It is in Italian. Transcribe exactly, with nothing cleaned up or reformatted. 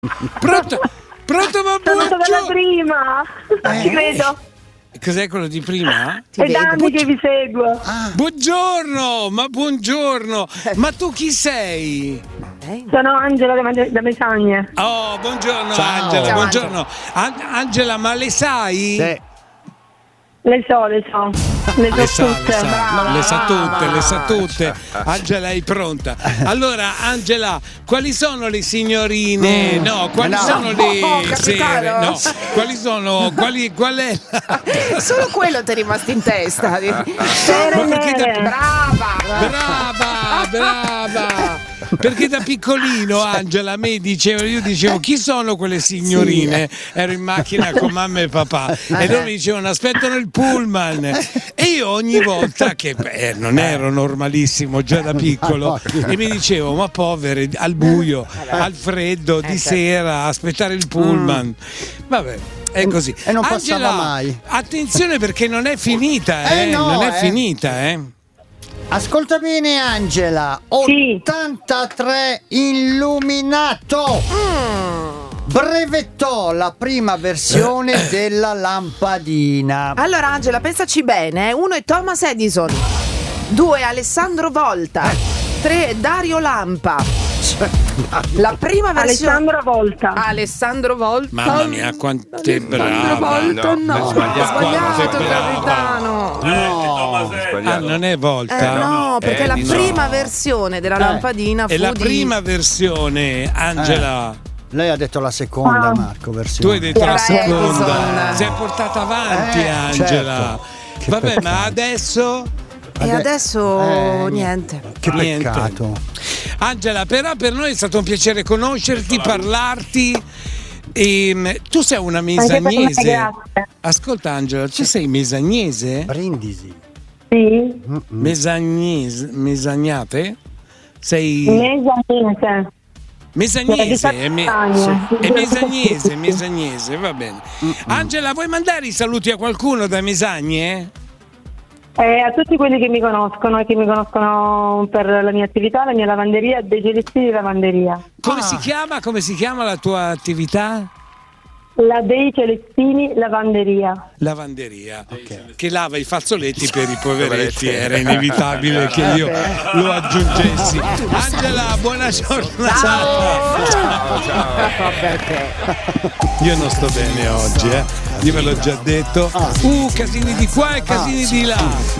Pronto? Pronto, ma Sono buongiorno. dalla prima, Eh? ci vedo. Cos'è quello di prima? È da anni che vi seguo. Ah. Buongiorno, ma buongiorno. Ma tu chi sei? Sono Angela da, da Mesagne. Oh, buongiorno Ciao. Angela, Ciao, buongiorno. An- Angela, ma le sai? Sì. Le so, le so. Le so Le sa, le tutte. sa, le sa tutte, le sa tutte. Angela, è pronta? Allora, Angela, quali sono le signorine? Mm. No, quali No. sono le Oh, sere? capitano. No, quali sono? Quali, qual è? la- Solo quello ti è rimasto in testa. Sere Ma perché da- nere. Brava! Brava, brava. Perché da piccolino Angela a me diceva, io dicevo chi sono quelle signorine? Ero in macchina con mamma e papà e loro mi dicevano aspettano il pullman e io ogni volta che beh, non ero normalissimo già da piccolo e mi dicevo ma povere al buio, al freddo di sera aspettare il pullman. Vabbè. È così. E non Angela, passava mai. attenzione perché non è finita, eh? Eh no, non è eh. finita, eh? Ascolta bene Angela, Sì. ottantatré illuminato. Brevettò la prima versione della lampadina. Allora Angela, pensaci bene, eh. Uno è Thomas Edison, due è Alessandro Volta, tre è Dario Lampa. La prima versione Alessandro Volta. Alessandro Volta. Mamma mia, quanto è Alessandro brava. Volta, no, No, ho sbagliato. sbagliato, Sei brava. capitano. Ah, non è volta? Eh, no, perché Eh, la di prima no. versione della Eh. lampadina fu È la di... prima versione, Angela. Lei ha detto la seconda, Ah. Marco, Tu versione. hai detto la Era seconda. Edison. Si è portata avanti, Eh, Angela. certo. Che Vabbè, peccato. ma adesso. E Ade- adesso Eh, niente. Che Niente. peccato. Angela, però per noi è stato un piacere conoscerti, parlarti. Ehm, tu sei una Anche per me, mesagnese. grazie. Ascolta, Angela, tu sei mesagnese? Brindisi. Sì. Mesagnese? Mesagnate? Sei. Mesagnese. Mesagnese, è, me- Mesagne. è mesagnese, mesagnese, va bene. Angela, vuoi mandare i saluti a qualcuno da Mesagne? Eh, a tutti quelli che mi conoscono e che mi conoscono per la mia attività, la mia lavanderia, dei Celestini Lavanderia. Come Ah. si chiama? Come si chiama la tua attività? La dei Celestini Lavanderia. Lavanderia, che lava i fazzoletti per i poveretti, era inevitabile che io lo aggiungessi. Angela, buona giornata. Io non sto bene oggi, eh. Io ve l'ho già detto. Uh, casini di qua e casini di là.